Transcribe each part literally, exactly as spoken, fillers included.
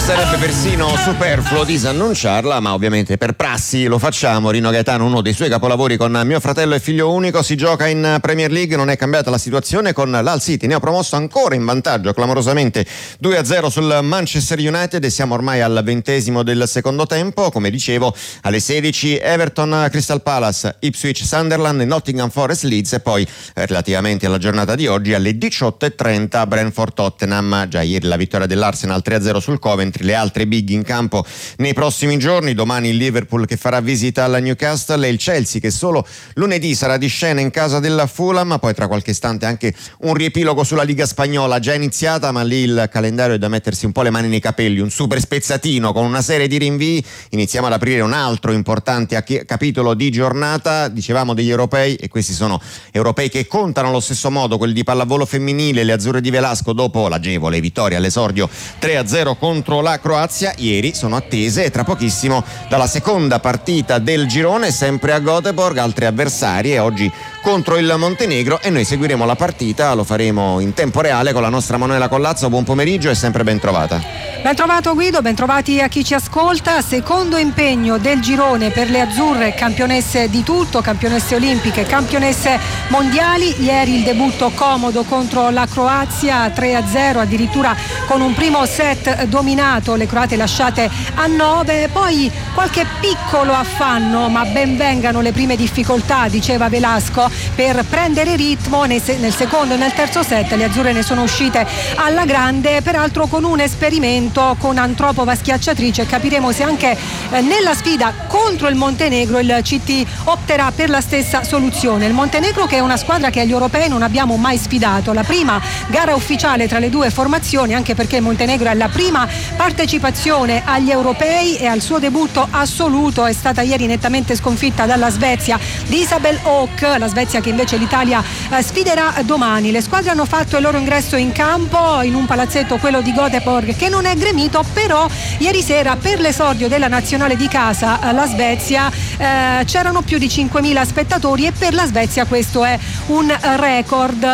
Sarebbe persino superfluo disannunciarla, ma ovviamente per prassi lo facciamo. Rino Gaetano, uno dei suoi capolavori con Mio fratello e figlio unico, si gioca in Premier League. Non è cambiata la situazione con l'Hull City neopromosso ancora in vantaggio clamorosamente due a zero sul Manchester United, e siamo ormai al ventesimo del secondo tempo. Come dicevo, alle sedici Everton Crystal Palace, Ipswich Sunderland, Nottingham Forest Leeds, e poi eh, relativamente alla giornata di oggi alle diciotto e trenta Brentford Tottenham. Già ieri la vittoria dell'Arsenal tre a zero sul Coventry. Le altre big in campo nei prossimi giorni: domani il Liverpool che farà visita alla Newcastle e il Chelsea che solo lunedì sarà di scena in casa della Fulham. Poi tra qualche istante anche un riepilogo sulla Liga Spagnola già iniziata, ma lì il calendario è da mettersi un po' le mani nei capelli, un super spezzatino con una serie di rinvii. Iniziamo ad aprire un altro importante capitolo di giornata. Dicevamo degli europei, e questi sono europei che contano allo stesso modo, quelli di pallavolo femminile. Le azzurre di Velasco, dopo l'agevole vittoria all'esordio tre a zero contro la Croazia, ieri sono attese tra pochissimo dalla seconda partita del girone, sempre a Göteborg, altri avversari, e oggi contro il Montenegro, e noi seguiremo la partita, lo faremo in tempo reale con la nostra Manuela Collazzo. Buon pomeriggio e sempre ben trovata. Ben trovato Guido, ben trovati a chi ci ascolta. Secondo impegno del girone per le azzurre, campionesse di tutto, campionesse olimpiche, campionesse mondiali. Ieri il debutto comodo contro la Croazia, tre a zero, addirittura con un primo set dominato, le croate lasciate a nove, poi qualche piccolo affanno, ma ben vengano le prime difficoltà, diceva Velasco, per prendere ritmo. Nel secondo e nel terzo set le azzurre ne sono uscite alla grande, peraltro con un esperimento con Antropova schiacciatrice. Capiremo se anche eh, nella sfida contro il Montenegro il C T opterà per la stessa soluzione. Il Montenegro, che è una squadra che agli europei non abbiamo mai sfidato, la prima gara ufficiale tra le due formazioni, anche perché il Montenegro è la prima partecipazione agli europei e al suo debutto assoluto. È stata ieri nettamente sconfitta dalla Svezia di Isabel Hauk, la Svezia che invece l'Italia eh, sfiderà domani. Le squadre hanno fatto il loro ingresso in campo in un palazzetto, quello di Göteborg, che non è gremito, però ieri sera per l'esordio della nazionale di casa, eh, la Svezia, eh, c'erano più di cinquemila spettatori, e per la Svezia questo è un record.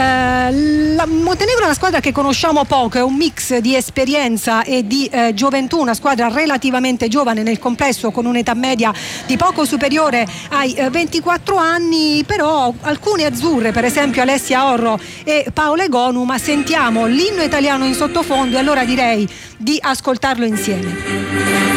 Eh, la Montenegro è una squadra che conosciamo poco, è un mix di esperienza e di eh, gioventù, una squadra relativamente giovane nel complesso, con un'età media di poco superiore ai eh, ventiquattro anni, però alcune azzurre, per esempio Alessia Orro e Paola Egonu, ma sentiamo l'inno italiano in sottofondo, e allora direi di ascoltarlo insieme.